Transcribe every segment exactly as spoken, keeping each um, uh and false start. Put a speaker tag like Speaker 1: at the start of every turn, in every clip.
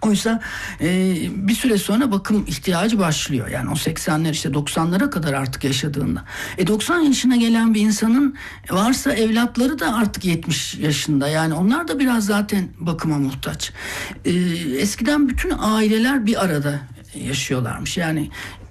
Speaker 1: Oysa e, bir süre sonra bakım ihtiyacı başlıyor. Yani o seksenler işte doksanlara kadar artık yaşadığında. E doksan yaşına gelen bir insanın varsa evlatları da artık yetmiş yaşında. Yani onlar da biraz zaten bakıma muhtaç. E, eskiden bütün aileler bir arada yaşıyorlarmış. Yani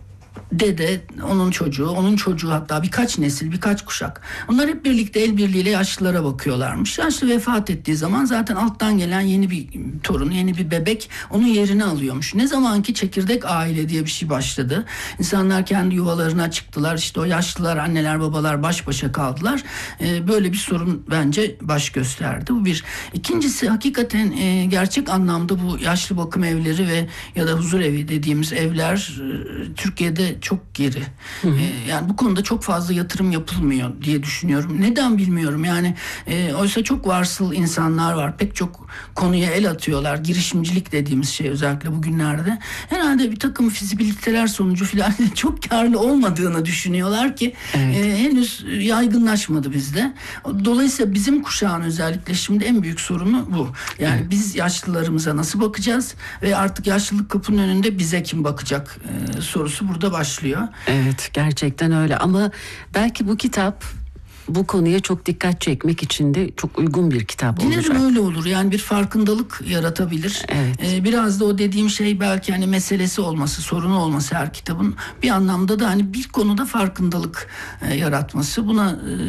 Speaker 1: dede, onun çocuğu, onun çocuğu, hatta birkaç nesil, birkaç kuşak. Onlar hep birlikte el birliğiyle yaşlılara bakıyorlarmış. Yaşlı vefat ettiği zaman zaten alttan gelen yeni bir torun, yeni bir bebek onun yerini alıyormuş. Ne zamanki çekirdek aile diye bir şey başladı, İnsanlar kendi yuvalarına çıktılar. İşte o yaşlılar, anneler, babalar baş başa kaldılar. Ee, böyle bir sorun bence baş gösterdi. Bu bir. İkincisi, hakikaten e, gerçek anlamda bu yaşlı bakım evleri ve ya da huzur evi dediğimiz evler e, Türkiye'de çok geri. Hı hı. Ee, yani bu konuda çok fazla yatırım yapılmıyor diye düşünüyorum. Neden bilmiyorum. Yani e, oysa çok varsıl insanlar var. Pek çok konuya el atıyorlar. Girişimcilik dediğimiz şey özellikle bugünlerde. Herhalde bir takım fizibiliteler sonucu filan çok karlı olmadığını düşünüyorlar ki evet. e, henüz yaygınlaşmadı bizde. Dolayısıyla bizim kuşağın özellikle şimdi en büyük sorunu bu. Yani evet. biz yaşlılarımıza nasıl bakacağız ve artık yaşlılık kapının önünde bize kim bakacak e, sorusu burada başlıyor.
Speaker 2: Evet, gerçekten öyle ama belki bu kitap bu konuya çok dikkat çekmek için de çok uygun bir kitap olacak.
Speaker 1: Dilerim öyle olur. Yani bir farkındalık yaratabilir.
Speaker 2: Evet.
Speaker 1: Ee, biraz da o dediğim şey belki hani meselesi olması, sorunu olması her kitabın bir anlamda da hani bir konuda farkındalık e, yaratması. Buna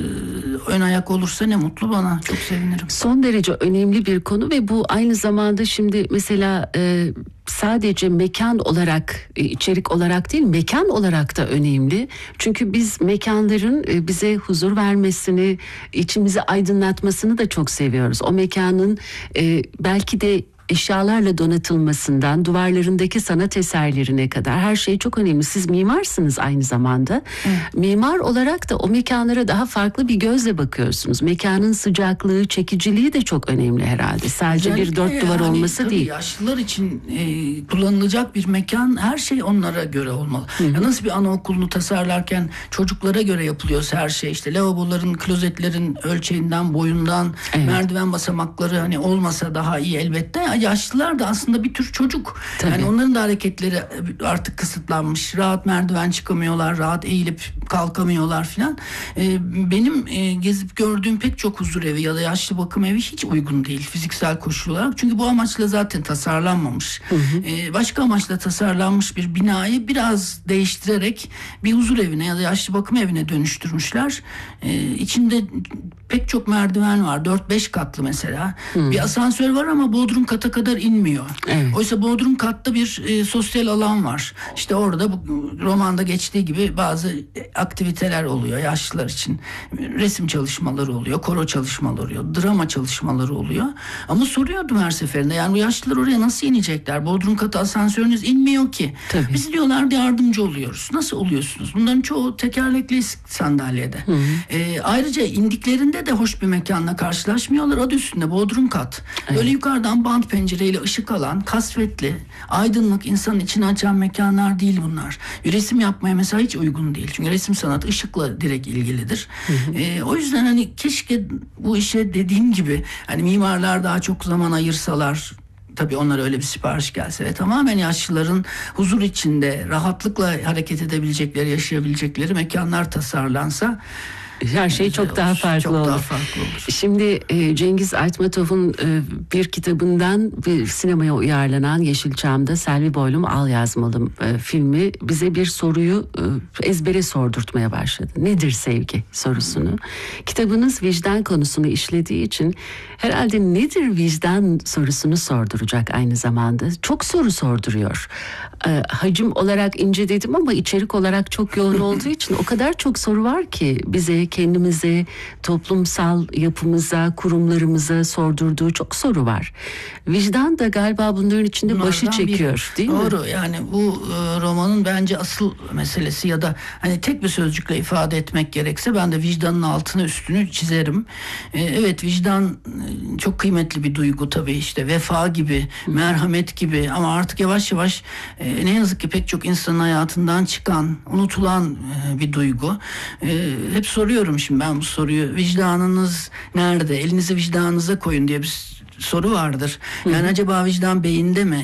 Speaker 1: e, ön ayak olursa ne mutlu bana. Çok sevinirim.
Speaker 2: Son derece önemli bir konu ve bu aynı zamanda şimdi mesela e, sadece mekan olarak, içerik olarak değil, mekan olarak da önemli. Çünkü biz mekanların bize huzur vermesini, içimizi aydınlatmasını da çok seviyoruz. O mekanın belki de eşyalarla donatılmasından duvarlarındaki sanat eserlerine kadar her şey çok önemli. Siz mimarsınız aynı zamanda. Evet. Mimar olarak da o mekanlara daha farklı bir gözle bakıyorsunuz. Mekanın sıcaklığı, çekiciliği de çok önemli herhalde. Sadece özellikle bir dört duvar yani, olması değil.
Speaker 1: Yaşlılar için e, kullanılacak bir mekan, her şey onlara göre olmalı. Ya nasıl bir anaokulunu tasarlarken çocuklara göre yapılıyorsa her şey, işte lavaboların, klozetlerin ölçeğinden, boyundan, evet. merdiven basamakları hani olmasa daha iyi elbette. Yaşlılar da aslında bir tür çocuk. Tabii. Yani onların da hareketleri artık kısıtlanmış. Rahat merdiven çıkamıyorlar, rahat eğilip kalkamıyorlar filan. Ee, benim e, gezip gördüğüm pek çok huzur evi ya da yaşlı bakım evi hiç uygun değil fiziksel koşul olarak. Çünkü bu amaçla zaten tasarlanmamış. Hı hı. Ee, başka amaçla tasarlanmış bir binayı biraz değiştirerek bir huzur evine ya da yaşlı bakım evine dönüştürmüşler. Ee, içinde pek çok merdiven var. dört beş katlı mesela. Hı. Bir asansör var ama bodrum kata kadar inmiyor. Evet. Oysa bodrum katta bir e, sosyal alan var. İşte orada bu romanda geçtiği gibi bazı aktiviteler oluyor yaşlılar için. Resim çalışmaları oluyor, koro çalışmaları oluyor, drama çalışmaları oluyor. Ama soruyordum her seferinde, yani bu yaşlılar oraya nasıl inecekler? Bodrum kata asansörünüz inmiyor ki. Tabii. Biz diyorlardı yardımcı oluyoruz. Nasıl oluyorsunuz? Bunların çoğu tekerlekli sandalyede. Hı hı. E, ayrıca indiklerinde de hoş bir mekanla karşılaşmıyorlar. Adı üstünde bodrum kat. Evet. Böyle yukarıdan bant pencereyle ışık alan, kasvetli, aydınlık, insanın içini açan mekanlar değil bunlar. Resim yapmaya mesela hiç uygun değil. Çünkü resim sanatı ışıkla direkt ilgilidir. Hı hı. Ee, o yüzden hani keşke bu işe dediğim gibi hani mimarlar daha çok zaman ayırsalar. Tabii onlara öyle bir sipariş gelse ve tamamen yaşlıların huzur içinde rahatlıkla hareket edebilecekleri, yaşayabilecekleri mekanlar tasarlansa
Speaker 2: her şey çok olur, daha farklı
Speaker 1: çok
Speaker 2: olur.
Speaker 1: Daha farklı olur.
Speaker 2: Şimdi e, Cengiz Aytmatov'un e, bir kitabından bir sinemaya uyarlanan Yeşilçam'da Selvi Boylum Al Yazmalım e, filmi bize bir soruyu e, ezbere sordurtmaya başladı. Nedir sevgi sorusunu. Hmm. Kitabınız vicdan konusunu işlediği için herhalde nedir vicdan sorusunu sorduracak aynı zamanda. Çok soru sorduruyor. E, hacim olarak ince dedim ama içerik olarak çok yoğun olduğu için o kadar çok soru var ki bize, kendimize, toplumsal yapımıza, kurumlarımıza sordurduğu çok soru var. Vicdan da galiba bunların içinde bunlardan başı çekiyor,
Speaker 1: biri.
Speaker 2: Değil
Speaker 1: Doğru,
Speaker 2: mi?
Speaker 1: Doğru, yani bu e, romanın bence asıl meselesi ya da hani tek bir sözcükle ifade etmek gerekse ben de vicdanın altını üstünü çizerim. E, evet, vicdan e, çok kıymetli bir duygu tabii, işte vefa gibi, Hı. merhamet gibi ama artık yavaş yavaş e, ne yazık ki pek çok insanın hayatından çıkan, unutulan e, bir duygu. E, hep soruyorum şimdi ben bu soruyu, vicdanınız nerede? Elinizi vicdanınıza koyun diye bir soru vardır. Yani Hı. acaba vicdan beyinde mi?